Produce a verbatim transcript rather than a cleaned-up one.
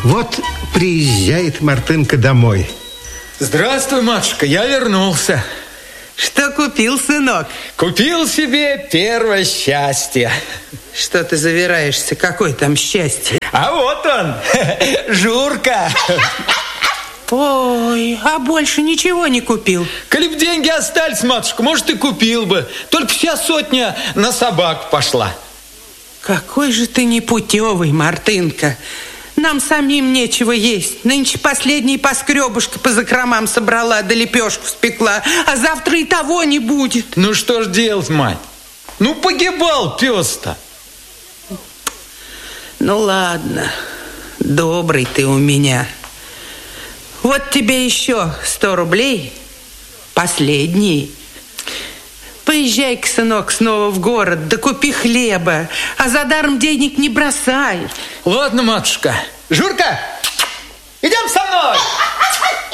Вот приезжает Мартынка домой. Здравствуй, матушка, я вернулся. Что купил, сынок? Купил себе первое счастье. Что ты завираешься? Какое там счастье? А вот он, Журка. Ой, а больше ничего не купил? Коли б деньги остались, матушка, может, и купил бы. Только вся сотня на собаку пошла. Какой же ты непутевый, Мартынка. Нам самим нечего есть. Нынче последний поскребушка по закромам собрала, да лепешку спекла. А завтра и того не будет. Ну что ж делать, мать? Ну погибал пес-то. Ну ладно, добрый ты у меня. Вот тебе еще сто рублей, последний. Поезжай-ка, сынок, снова в город, да купи хлеба, а за даром денег не бросай. Ладно, матушка. Журка,